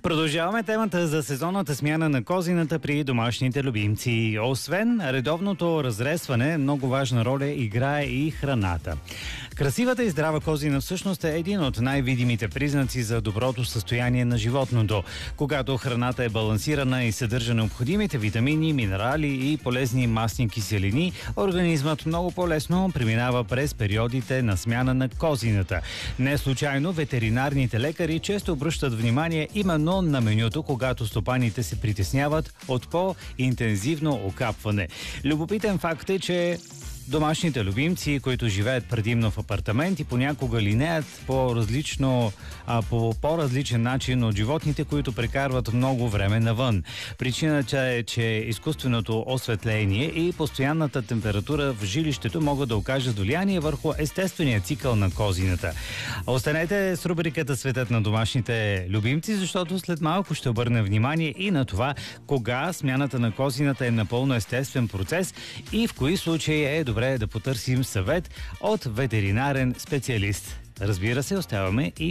Продължаваме темата за сезонната смяна на козината при домашните любимци. Освен редовното разресване, много важна роля играе и храната. Красивата и здрава козина всъщност е един от най-видимите признаци за доброто състояние на животното. Когато храната е балансирана и съдържа необходимите витамини, минерали и полезни масни киселини, организмът много по-лесно преминава през периодите на смяна на козината. Не случайно ветеринарните лекари често обръщат внимание именно на менюто, когато стопаните се притесняват от по-интензивно окапване. Любопитен факт е, че домашните любимци, които живеят предимно в апартаменти, понякога линеят по по-различен начин от животните, които прекарват много време навън. Причината е, че изкуственото осветление и постоянната температура в жилището могат да окажат влияние върху естествения цикъл на козината. Останете с рубриката "Светът на домашните любимци", защото след малко ще обърнем внимание и на това кога смяната на козината е напълно естествен процес и в кои случаи е добре да потърсим съвет от ветеринарен специалист. Разбира се, оставаме и